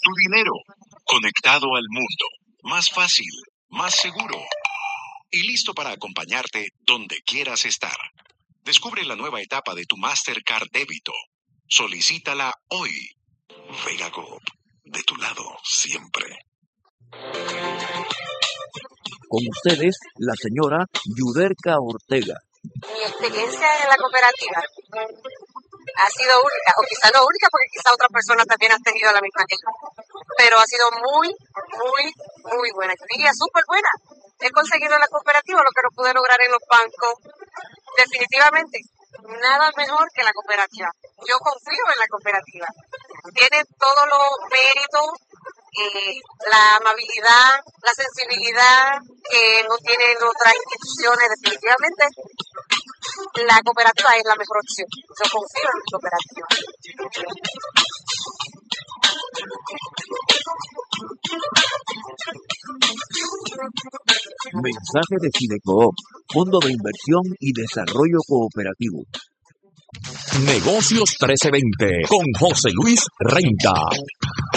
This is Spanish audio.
tu dinero. Conectado al mundo. Más fácil, más seguro. Y listo para acompañarte donde quieras estar. Descubre la nueva etapa de tu Mastercard Débito. Solicítala hoy. Vega Coop, de tu lado siempre. Con ustedes, la señora Yuderka Ortega. Mi experiencia en la cooperativa ha sido única, o quizá no única, porque quizá otras personas también han tenido la misma que yo, pero ha sido muy, muy, muy buena. Yo diría súper buena. He conseguido en la cooperativa lo que no pude lograr en los bancos. Definitivamente, nada mejor que la cooperativa. Yo confío en la cooperativa. Tiene todos los méritos, la amabilidad, la sensibilidad que no tienen otras instituciones. Definitivamente, la cooperativa es la mejor opción. Yo confío en la cooperativa. Mensaje de Fidecoop, Fondo de Inversión y Desarrollo Cooperativo. Negocios 1320 con José Luis Renta.